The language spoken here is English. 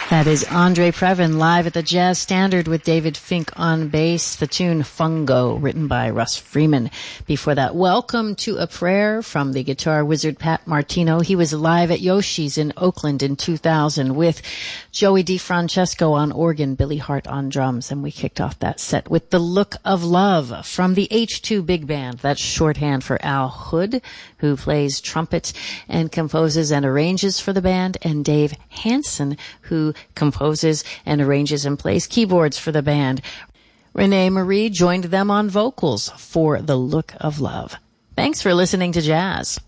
That is Andre Previn live at the Jazz Standard with David Fink on bass. The tune Fungo, written by Russ Freeman. Before that, Welcome to a Prayer from the guitar wizard Pat Martino. He was live at Yoshi's in Oakland in 2000 with Joey DeFrancesco on organ, Billy Hart on drums. And we kicked off that set with The Look of Love from the H2 Big Band. That's shorthand for Al Hood, who plays trumpet and composes and arranges for the band, and Dave Hansen, who composes and arranges and plays keyboards for the band. Renee Marie joined them on vocals for The Look of Love. Thanks for listening to Jazz.